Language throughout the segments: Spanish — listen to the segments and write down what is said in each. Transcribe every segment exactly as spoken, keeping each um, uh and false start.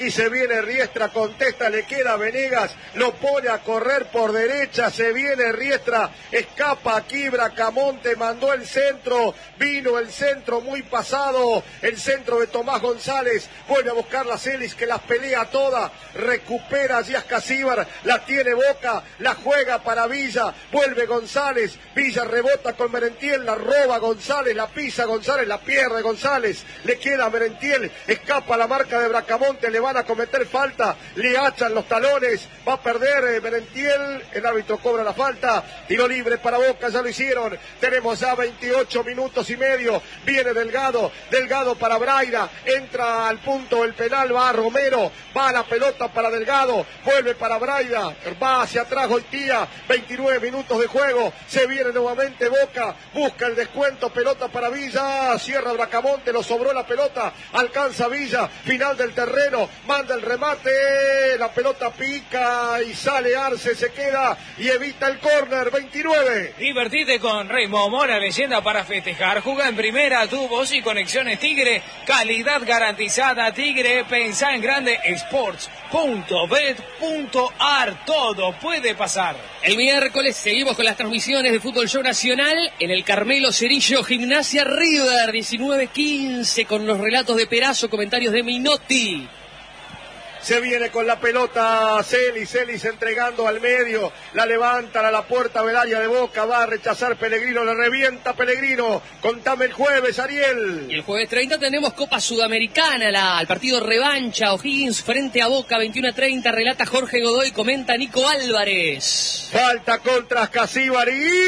Y se viene Riestra, contesta, le queda Venegas, lo pone a correr por derecha, se viene Riestra, escapa aquí Bracamonte, mandó el centro, vino el centro muy pasado, el centro de Tomás González, vuelve a buscar la Celis que las pelea todas, recupera allí Ascasíbar, la tiene Boca, la juega para Villa, vuelve González, Villa rebota con Merentiel, la roba González, la pisa González, la pierde González, le queda Merentiel, escapa la marca de Bracamonte, le va a cometer falta, le hachan los talones, va a perder eh, Merentiel, el árbitro cobra la falta, tiro libre para Boca, ya lo hicieron, tenemos ya veintiocho minutos y medio, viene Delgado, Delgado para Braida, entra al punto el penal, va a Romero, va la pelota para Delgado, vuelve para Braida, va hacia atrás Goitía, veintinueve minutos de juego, se viene nuevamente Boca, busca el descuento, pelota para Villa, cierra Bracamonte, lo sobró la pelota, alcanza Villa, final del terreno, manda el remate, la pelota pica y sale Arce, se queda y evita el córner, veintinueve. Divertite con Raymond Mora, leyenda para festejar, juega en primera, tu voz y conexiones Tigre, calidad garantizada Tigre, pensá en grande, sports punto bet punto ar, todo puede pasar. El miércoles seguimos con las transmisiones de Fútbol Show Nacional en el Carmelo Cerillo, Gimnasia River, diecinueve quince, con los relatos de Perazo, comentarios de Minotti. Se viene con la pelota Celis, Celis entregando al medio, la levantan a la puerta del área de Boca, va a rechazar Pellegrino, le revienta Pellegrino, contame el jueves, Ariel. Y el jueves treinta tenemos Copa Sudamericana, la, el partido revancha, O'Higgins frente a Boca, veintiuno a treinta, relata Jorge Godoy, comenta Nico Álvarez. Falta contra Ascasíbar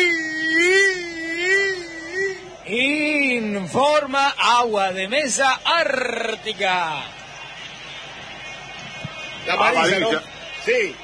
y... Informa Agua de Mesa Ártica. La amarilla, ¿no? Sí.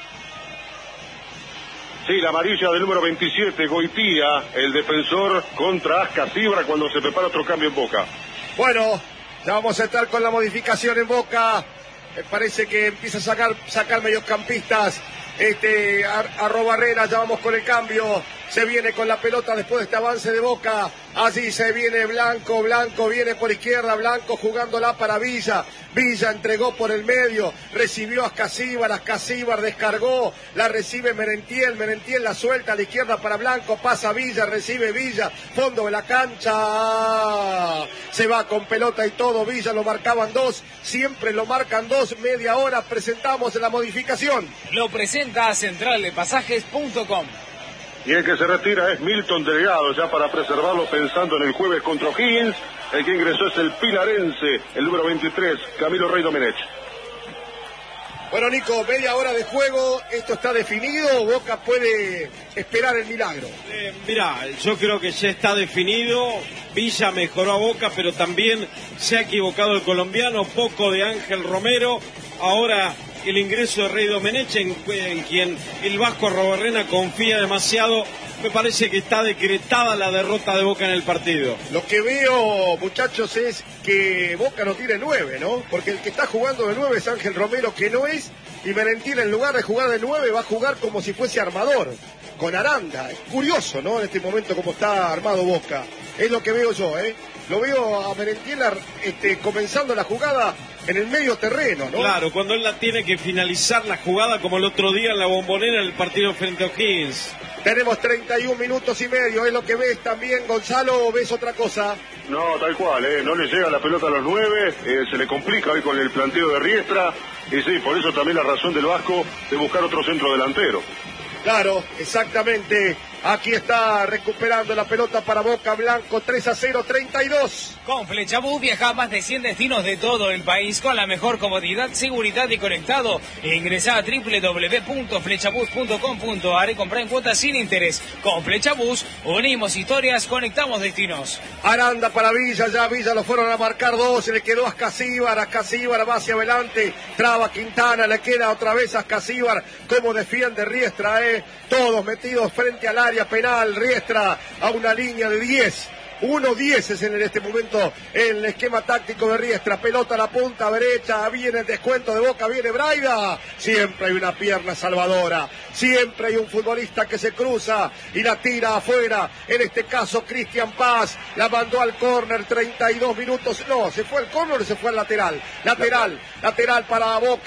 Sí, la amarilla del número veintisiete, Goitía, el defensor contra Ascasíbar cuando se prepara otro cambio en Boca. Bueno, ya vamos a estar con la modificación en Boca. Me parece que empieza a sacar, sacar mediocampistas. Este, Arroba Herrera, ya vamos con el cambio. Se viene con la pelota después de este avance de Boca. Allí se viene Blanco, Blanco viene por izquierda, Blanco jugándola para Villa. Villa entregó por el medio, recibió a Ascasíbar, Ascasíbar descargó, la recibe Merentiel, Merentiel la suelta a la izquierda para Blanco, pasa Villa, recibe Villa, fondo de la cancha, se va con pelota y todo, Villa lo marcaban dos, siempre lo marcan dos, media hora, presentamos la modificación. Lo presenta central de pasajes punto com. Y el que se retira es Milton Delgado, ya para preservarlo pensando en el jueves contra O'Higgins. El que ingresó es el pilarense, el número veintitrés, Camilo Rey Domenech. Bueno, Nico, media hora de juego, esto está definido, Boca puede esperar el milagro. Eh, mirá, yo creo que ya está definido, Villa mejoró a Boca, pero también se ha equivocado el colombiano, poco de Ángel Romero, ahora el ingreso de Rey Domenech, en, en quien el vasco Arrobarrena confía demasiado. Me parece que está decretada la derrota de Boca en el partido. Lo que veo, muchachos, es que Boca no tiene nueve, ¿no? Porque el que está jugando de nueve es Ángel Romero, que no es, y Merentiel en lugar de jugar de nueve va a jugar como si fuese armador, con Aranda. Es curioso, ¿no? En este momento como está armado Boca. Es lo que veo yo, ¿eh? Lo veo a Merentiel este, comenzando la jugada en el medio terreno, ¿no? Claro, cuando él la tiene que finalizar la jugada, como el otro día en la Bombonera en el partido frente a O'Higgins. Tenemos treinta y un minutos y medio, es lo que ves también, Gonzalo, o ves otra cosa. No, tal cual, ¿eh? No le llega la pelota a los nueve, eh, se le complica hoy con el planteo de Riestra, y sí, por eso también la razón del Vasco de buscar otro centro delantero. Claro, exactamente. Aquí está recuperando la pelota para Boca, Blanco, tres a cero, treinta y dos. Con Flechabús viaja a más de cien destinos de todo el país con la mejor comodidad, seguridad y conectado. Ingresá a doble u doble u doble u punto flechabús punto com punto ar y comprá en cuotas sin interés. Con Flechabús unimos historias, conectamos destinos. Aranda para Villa, ya Villa lo fueron a marcar dos, se le quedó a Ascasíbar, Ascasíbar va hacia adelante, traba Quintana, le queda otra vez a Ascasíbar, como defiende Riestra, eh, todos metidos frente al área penal, Riestra a una línea de diez. uno diez es en este momento el esquema táctico de Riestra. Pelota a la punta derecha, viene el descuento de Boca, viene Braida. Siempre hay una pierna salvadora, siempre hay un futbolista que se cruza y la tira afuera. En este caso Cristian Paz la mandó al córner, treinta y dos minutos. No, se fue al córner o se fue al lateral. Lateral, lateral para Boca.